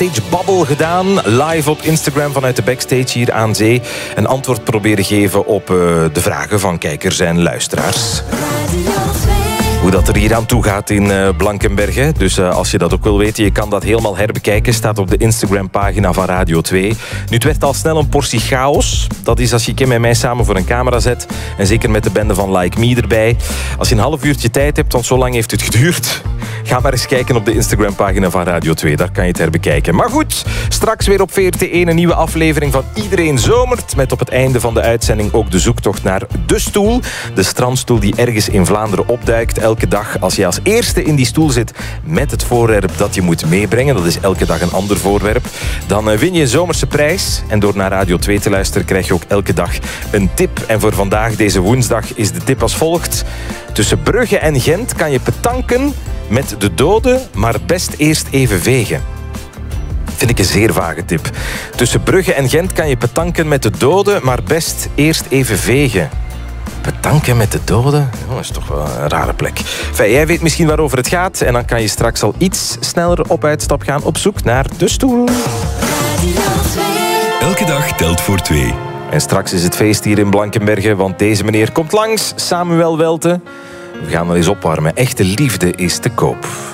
Backstage Babbel gedaan. Live op Instagram vanuit de backstage hier aan zee. Een antwoord proberen geven op de vragen van kijkers en luisteraars. Hoe dat er hier aan toe gaat in Blankenberg. Hè. Dus als je dat ook wil weten, je kan dat helemaal herbekijken. Staat op de Instagram-pagina van Radio 2. Nu, het werd al snel een portie chaos. Dat is als je Kim en mij samen voor een camera zet. En zeker met de bende van Like Me erbij. Als je een half uurtje tijd hebt, want zo lang heeft het geduurd. Ga maar eens kijken op de Instagram-pagina van Radio 2. Daar kan je het herbekijken. Maar goed, straks weer op VRT1 een nieuwe aflevering van Iedereen Zomert. Met op het einde van de uitzending ook de zoektocht naar de stoel. De strandstoel die ergens in Vlaanderen opduikt. Elke dag, als je als eerste in die stoel zit met het voorwerp dat je moet meebrengen, dat is elke dag een ander voorwerp, dan win je een zomerse prijs. En door naar Radio 2 te luisteren krijg je ook elke dag een tip. En voor vandaag, deze woensdag, is de tip als volgt. Tussen Brugge en Gent kan je petanken met de doden, maar best eerst even vegen. Vind ik een zeer vage tip. Tussen Brugge en Gent kan je petanken met de doden, maar best eerst even vegen. Petanken met de doden? Oh, dat is toch wel een rare plek. Enfin, jij weet misschien waarover het gaat. En dan kan je straks al iets sneller op uitstap gaan op zoek naar de stoel. Elke dag telt voor 2. En straks is het feest hier in Blankenberge, want deze meneer komt langs, Samuel Welte. We gaan wel eens opwarmen. Echte liefde is te koop.